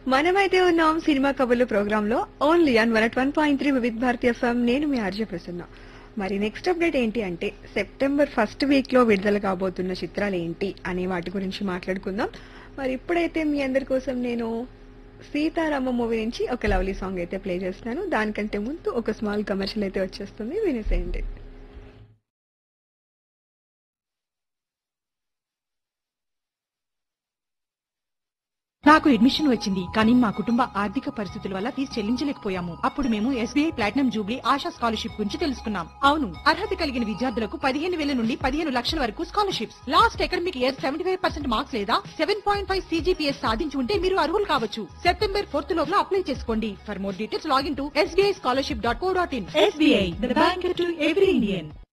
మనమైతే ఉన్నాం సినిమా కబుర్లు ప్రోగ్రామ్ లో ఓన్లీ ఆన్ 101.3 వివిధ భారతి ఎఫ్ఎం. నేను మీ ఆర్జే ప్రసన్న. మరి నెక్స్ట్ అప్డేట్ ఏంటి అంటే సెప్టెంబర్ ఫస్ట్ వీక్ లో విడుదల కాబోతున్న చిత్రాలు ఏంటి అనే వాటి గురించి మాట్లాడుకుందాం. మరి ఇప్పుడైతే మీ అందరి కోసం నేను సీతారామ మూవీ నుంచి ఒక లవ్లీ సాంగ్ అయితే ప్లే చేస్తున్నాను. దానికంటే ముందు ఒక స్మాల్ కమర్షియల్ అయితే వచ్చేస్తుంది, వినేసేయండి. నాకు అడ్మిషన్ వచ్చింది, కానీ మా కుటుంబ ఆర్థిక పరిస్థితుల వల్ల ఫీజు చెల్లించలేకపోయాము. అప్పుడు మేము SBI platinum Jubilee ASHA scholarship గురించి తెలుసుకున్నాం. అవును, అర్హత కలిగిన విద్యార్థులకు 15,000 నుండి 15 లక్షల వరకు scholarships. Last academic year 75% marks లేదా 7.5 CGPS సాధించి ఉంటే మీరు అర్హులు కావచ్చు. సెప్టెంబర్ 4 లోపల అప్లై చేసుకోండి. For more details login to sbi scholarship.co.in. SBI, the bank to every Indian.